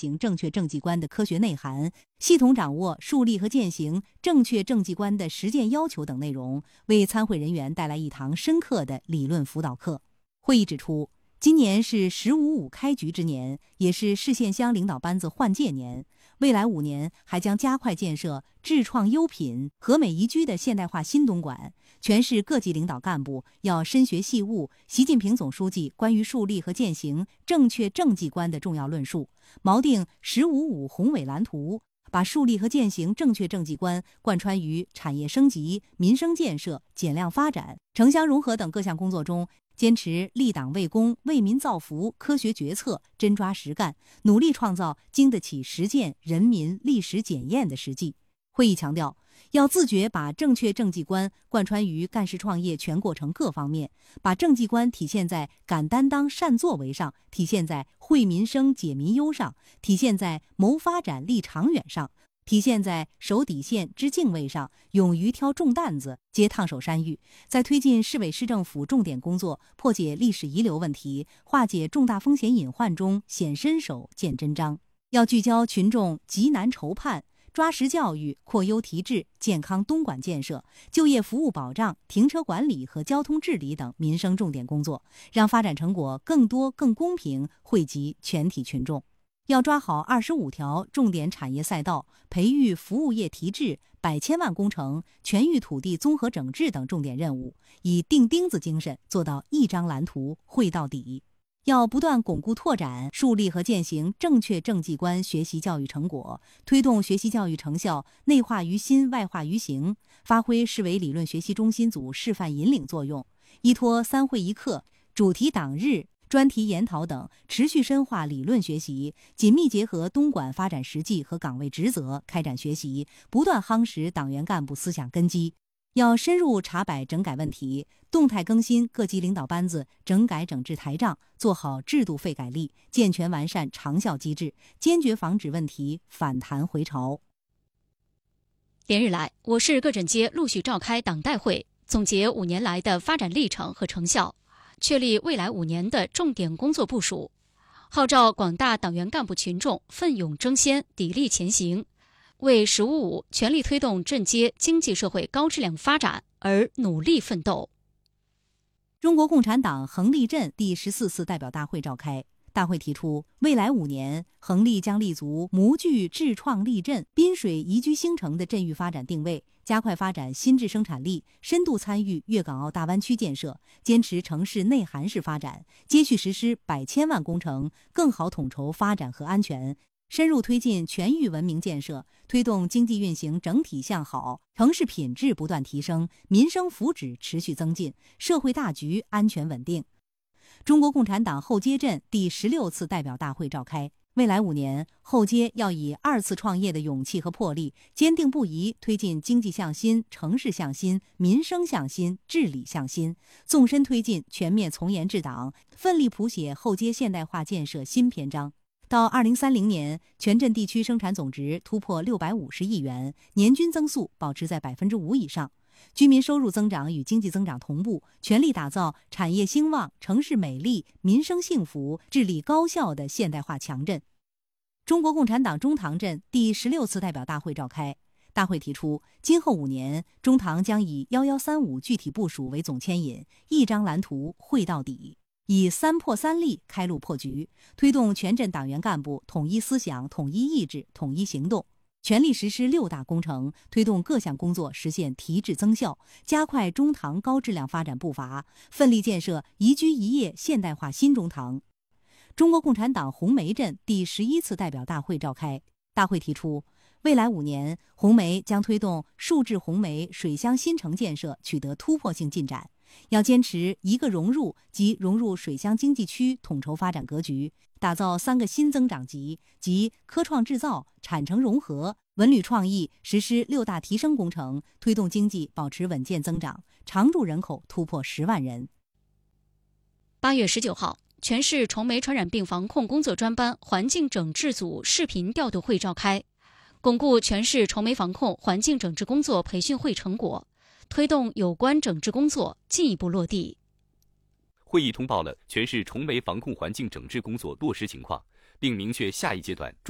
行正确政绩观的科学内涵，系统掌握树立和践行正确政绩观的实践要求等内容，为参会人员带来一堂深刻的理论辅导课。会议指出，今年是“10+5+5”开局之年，也是市县乡领导班子换届年。未来5年还将加快建设质创优品、和美宜居的现代化新东莞。全市各级领导干部要深学细悟习近平总书记关于树立和践行正确政绩观的重要论述，锚定“10+5+5”宏伟蓝图，把树立和践行正确政绩观贯穿于产业升级、民生建设、减量发展、城乡融合等各项工作中，坚持立党为公、为民造福、科学决策、真抓实干，努力创造经得起实践、人民历史检验的实际。会议强调，要自觉把正确政绩观贯穿于干事创业全过程各方面，把政绩观体现在敢担当、善作为上，体现在惠民生、解民忧上，体现在谋发展、立长远上，体现在守底线、知敬畏上，勇于挑重担子、接烫手山芋，在推进市委市政府重点工作、破解历史遗留问题、化解重大风险隐患中显身手、见真章。要聚焦群众急难愁盼，抓实教育、扩优提质、健康东莞建设、就业服务保障、停车管理和交通治理等民生重点工作，让发展成果更多、更公平惠及全体群众。要抓好25条重点产业赛道、培育服务业提质、100千万工程、全域土地综合整治等重点任务，以钉钉子精神做到一张蓝图绘到底。要不断巩固拓展、树立和践行正确政绩观学习教育成果，推动学习教育成效内化于心、外化于行，发挥市委理论学习中心组示范引领作用，依托3会1课、主题党日、专题研讨等，持续深化理论学习，紧密结合东莞发展实际和岗位职责开展学习，不断夯实党员干部思想根基。要深入查摆整改问题，动态更新各级领导班子整改整治台账，做好制度废改力，健全完善长效机制，坚决防止问题反弹回潮。 连日来，我市各镇街陆续召开党代会，总结5年来的发展历程和成效，确立未来5年的重点工作部署，号召广大党员干部群众奋勇争先、砥砺前行，为“10+5+5”全力推动镇街经济社会高质量发展而努力奋斗。 中国共产党横立镇第14次代表大会召开，大会提出，未来5年，横立将立足模具智创立镇、滨水宜居新城的镇域发展定位，加快发展新质生产力，深度参与粤港澳大湾区建设，坚持城市内涵式发展，接续实施100千万工程，更好统筹发展和安全。深入推进全域文明建设，推动经济运行整体向好，城市品质不断提升，民生福祉持续增进，社会大局安全稳定。中国共产党后街镇第16次代表大会召开，未来5年，后街要以2次创业的勇气和魄力，坚定不移推进经济向新、城市向新、民生向新、治理向新，纵深推进全面从严治党，奋力谱写后街现代化建设新篇章。到2030年，全镇地区生产总值突破650亿元，年均增速保持在5%以上，居民收入增长与经济增长同步，全力打造产业兴旺、城市美丽、民生幸福、治理高效的现代化强镇。中国共产党中塘镇第16次代表大会召开，大会提出，今后5年，中塘将以1135具体部署为总牵引，一张蓝图绘到底。以3破3立开路破局，推动全镇党员干部统一思想、统一意志、统一行动，全力实施6大工程，推动各项工作实现提质增效，加快中塘高质量发展步伐，奋力建设宜居宜业现代化新中塘。中国共产党红梅镇第11次代表大会召开，大会提出，未来5年，红梅将推动数字红梅水乡新城建设取得突破性进展，要坚持一个融入及融入水乡经济区统筹发展格局，打造3个新增长极，即科创制造、产城融合、文旅创意，实施6大提升工程，推动经济保持稳健增长，常住人口突破10万人。 8月19号，全市虫媒传染病防控工作专班环境整治组视频调度会召开，巩固全市虫媒防控环境整治工作培训会成果，推动有关整治工作进一步落地。 会议通报了全市虫媒防控环境整治工作落实情况，并明确下一阶段